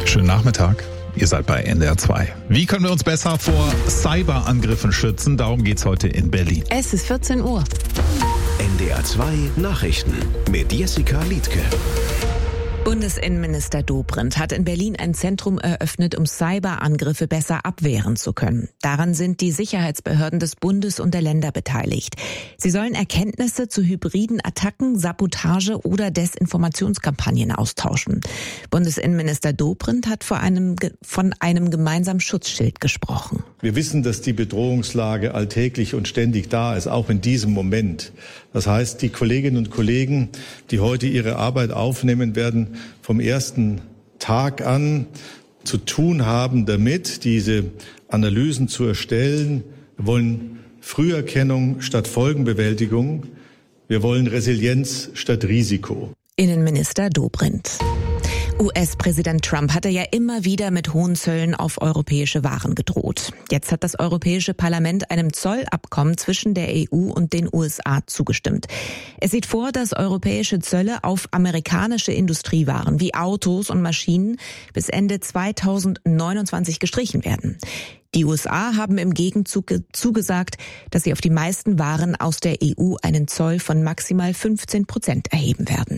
Schönen Nachmittag. Ihr seid bei NDR 2. Wie können wir uns besser vor Cyberangriffen schützen? Darum geht's heute in Berlin. Es ist 14 Uhr. NDR 2 Nachrichten mit Jessica Liedtke. Bundesinnenminister Dobrindt hat in Berlin ein Zentrum eröffnet, um Cyberangriffe besser abwehren zu können. Daran sind die Sicherheitsbehörden des Bundes und der Länder beteiligt. Sie sollen Erkenntnisse zu hybriden Attacken, Sabotage oder Desinformationskampagnen austauschen. Bundesinnenminister Dobrindt hat von einem gemeinsamen Schutzschild gesprochen. Wir wissen, dass die Bedrohungslage alltäglich und ständig da ist, auch in diesem Moment. Das heißt, die Kolleginnen und Kollegen, die heute ihre Arbeit aufnehmen, werden vom ersten Tag an zu tun haben, damit diese Analysen zu erstellen. Wir wollen Früherkennung statt Folgenbewältigung. Wir wollen Resilienz statt Risiko. Innenminister Dobrindt. US-Präsident Trump hatte ja immer wieder mit hohen Zöllen auf europäische Waren gedroht. Jetzt hat das Europäische Parlament einem Zollabkommen zwischen der EU und den USA zugestimmt. Es sieht vor, dass europäische Zölle auf amerikanische Industriewaren wie Autos und Maschinen bis Ende 2029 gestrichen werden. Die USA haben im Gegenzug zugesagt, dass sie auf die meisten Waren aus der EU einen Zoll von maximal 15% erheben werden.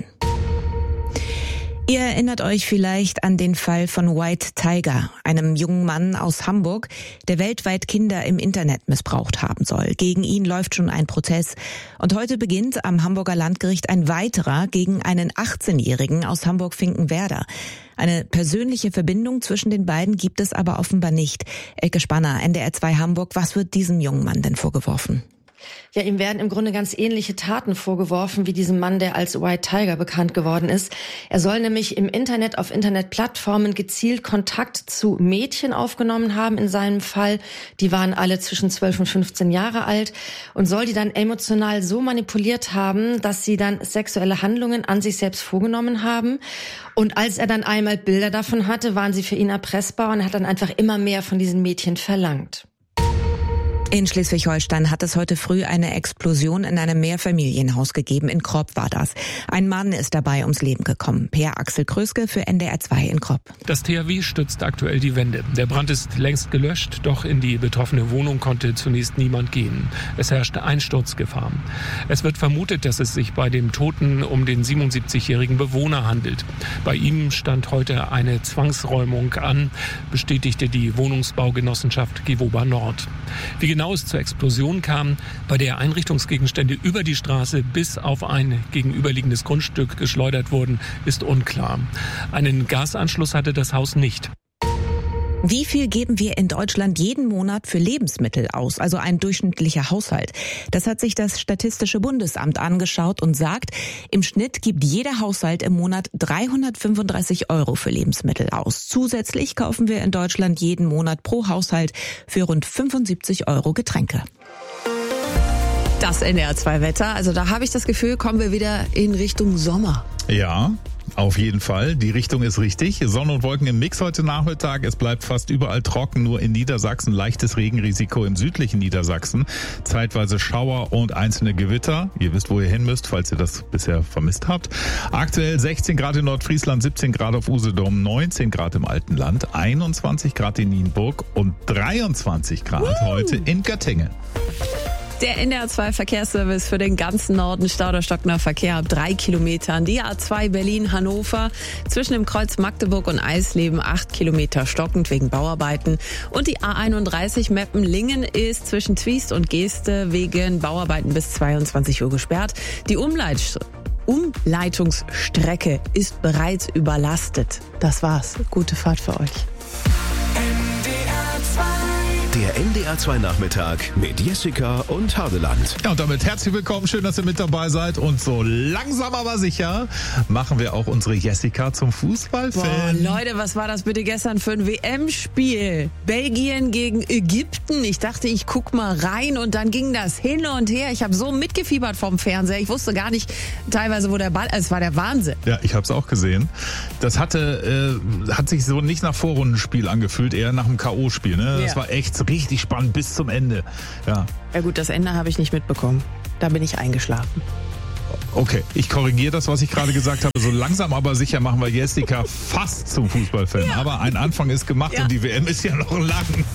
Ihr erinnert euch vielleicht an den Fall von White Tiger, einem jungen Mann aus Hamburg, der weltweit Kinder im Internet missbraucht haben soll. Gegen ihn läuft schon ein Prozess. Und heute beginnt am Hamburger Landgericht ein weiterer gegen einen 18-Jährigen aus Hamburg-Finkenwerder. Eine persönliche Verbindung zwischen den beiden gibt es aber offenbar nicht. Elke Spanner, NDR 2 Hamburg, was wird diesem jungen Mann denn vorgeworfen? Ja, ihm werden im Grunde ganz ähnliche Taten vorgeworfen wie diesem Mann, der als White Tiger bekannt geworden ist. Er soll nämlich im Internet, auf Internetplattformen gezielt Kontakt zu Mädchen aufgenommen haben in seinem Fall. Die waren alle zwischen 12 und 15 Jahre alt und soll die dann emotional so manipuliert haben, dass sie dann sexuelle Handlungen an sich selbst vorgenommen haben. Und als er dann einmal Bilder davon hatte, waren sie für ihn erpressbar und er hat dann einfach immer mehr von diesen Mädchen verlangt. In Schleswig-Holstein hat es heute früh eine Explosion in einem Mehrfamilienhaus gegeben. In Kropp war das. Ein Mann ist dabei ums Leben gekommen. Per Axel Kröske für NDR 2 in Kropp. Das THW stützt aktuell die Wände. Der Brand ist längst gelöscht, doch in die betroffene Wohnung konnte zunächst niemand gehen. Es herrscht Einsturzgefahr. Es wird vermutet, dass es sich bei dem Toten um den 77-jährigen Bewohner handelt. Bei ihm stand heute eine Zwangsräumung an, bestätigte die Wohnungsbaugenossenschaft Gewoba Nord. Wie genau es zur Explosion kam, bei der Einrichtungsgegenstände über die Straße bis auf ein gegenüberliegendes Grundstück geschleudert wurden, ist unklar. Einen Gasanschluss hatte das Haus nicht. Wie viel geben wir in Deutschland jeden Monat für Lebensmittel aus, also ein durchschnittlicher Haushalt? Das hat sich das Statistische Bundesamt angeschaut und sagt, im Schnitt gibt jeder Haushalt im Monat 335 € für Lebensmittel aus. Zusätzlich kaufen wir in Deutschland jeden Monat pro Haushalt für rund 75 € Getränke. Das NDR 2 Wetter, also da habe ich das Gefühl, kommen wir wieder in Richtung Sommer. Ja, auf jeden Fall. Die Richtung ist richtig. Sonne und Wolken im Mix heute Nachmittag. Es bleibt fast überall trocken, nur in Niedersachsen leichtes Regenrisiko im südlichen Niedersachsen. Zeitweise Schauer und einzelne Gewitter. Ihr wisst, wo ihr hin müsst, falls ihr das bisher vermisst habt. Aktuell 16 Grad in Nordfriesland, 17 Grad auf Usedom, 19 Grad im Altenland, 21 Grad in Nienburg und 23 Grad heute in Göttingen. Der NDR 2 Verkehrsservice für den ganzen Norden, Stauder-Stockner Verkehr ab 3 Kilometern. Die A2 Berlin-Hannover zwischen dem Kreuz Magdeburg und Eisleben 8 Kilometer stockend wegen Bauarbeiten. Und die A31 Meppen-Lingen ist zwischen Twiest und Geeste wegen Bauarbeiten bis 22 Uhr gesperrt. Die Umleitungsstrecke ist bereits überlastet. Das war's. Gute Fahrt für euch. Der NDR 2 Nachmittag mit Jessica und Hardeland. Ja, und damit herzlich willkommen. Schön, dass ihr mit dabei seid. Und so langsam aber sicher machen wir auch unsere Jessica zum Fußballfan. Boah, Leute, was war das bitte gestern für ein WM-Spiel? Belgien gegen Ägypten. Ich dachte, ich guck mal rein und dann ging das hin und her. Ich habe so mitgefiebert vom Fernseher. Ich wusste gar nicht teilweise, wo der Ball ist. Es war der Wahnsinn. Ja, ich habe es auch gesehen. Das hat sich so nicht nach Vorrundenspiel angefühlt, eher nach einem K.O.-Spiel. Ne? Das war echt richtig spannend bis zum Ende. Ja gut, das Ende habe ich nicht mitbekommen. Da bin ich eingeschlafen. Okay, ich korrigiere das, was ich gerade gesagt habe. So langsam aber sicher machen wir Jessica fast zum Fußballfan. Ja. Aber ein Anfang ist gemacht und die WM ist ja noch lang.